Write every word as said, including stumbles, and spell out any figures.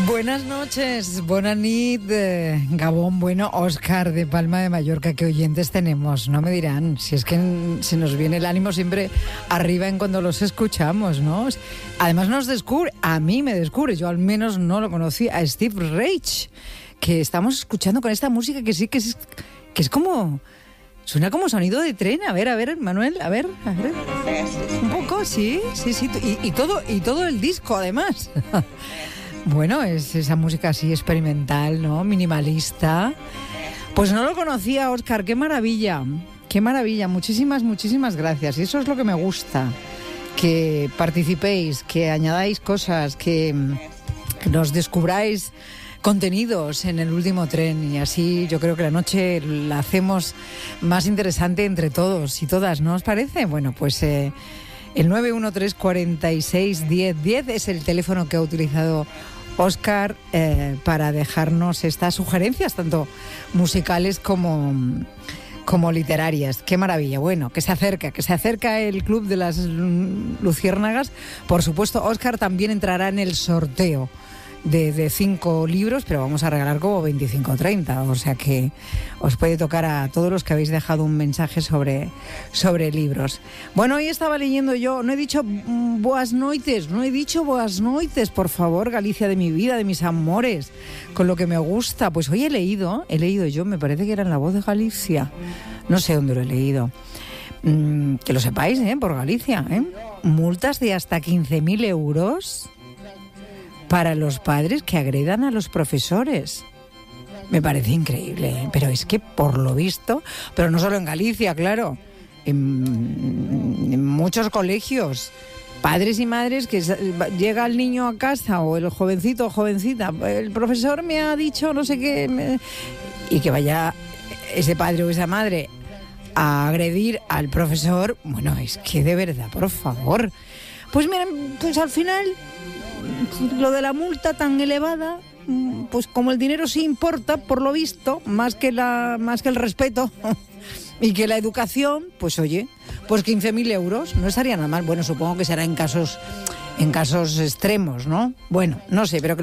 Buenas noches, buena nit, eh, Gabón, bueno, Óscar de Palma de Mallorca, ¿qué oyentes tenemos? No me dirán, si es que en, se nos viene el ánimo siempre arriba en cuando los escuchamos, ¿no? Además nos descubre, a mí me descubre, yo al menos no lo conocía, a Steve Reich, que estamos escuchando con esta música que sí que es, que es como... Suena como sonido de tren. A ver, a ver, Manuel, a ver, a ver. Un poco, sí, sí, sí. Y, y, todo, y todo el disco, además. Bueno, es esa música así experimental, ¿no? Minimalista. Pues no lo conocía, Óscar. Qué maravilla, qué maravilla. Muchísimas, muchísimas gracias. Y eso es lo que me gusta. Que participéis, que añadáis cosas, que nos descubráis contenidos en el último tren, y así yo creo que la noche la hacemos más interesante entre todos y todas, ¿no os parece? Bueno, pues eh, el nueve uno tres, cuatro seis, diez diez es el teléfono que ha utilizado Óscar eh, para dejarnos estas sugerencias, tanto musicales como, como literarias. ¡Qué maravilla! Bueno, que se acerca, que se acerca el Club de las Luciérnagas. Por supuesto, Óscar también entrará en el sorteo De, de cinco libros, pero vamos a regalar como veinticinco o treinta, o sea que os puede tocar a todos los que habéis dejado un mensaje sobre, sobre libros. Bueno, hoy estaba leyendo yo, no he dicho boas noites, no he dicho boas noites, por favor, Galicia de mi vida, de mis amores, con lo que me gusta. Pues hoy he leído, he leído yo, me parece que era en La Voz de Galicia, no sé dónde lo he leído, mm, que lo sepáis, ¿eh? Por Galicia, ¿eh? Multas de hasta quince mil euros para los padres que agredan a los profesores. Me parece increíble, pero es que por lo visto, pero no solo en Galicia, claro, en, en muchos colegios, padres y madres que llega el niño a casa o el jovencito o jovencita, el profesor me ha dicho no sé qué, me, y que vaya ese padre o esa madre a agredir al profesor. Bueno, es que de verdad, por favor. Pues miren, pues al final lo de la multa tan elevada, pues como el dinero sí importa, por lo visto, más que la más que el respeto y que la educación, pues oye, pues quince mil euros no estaría nada mal. Bueno, supongo que será en casos en casos extremos, ¿no? Bueno, no sé, pero que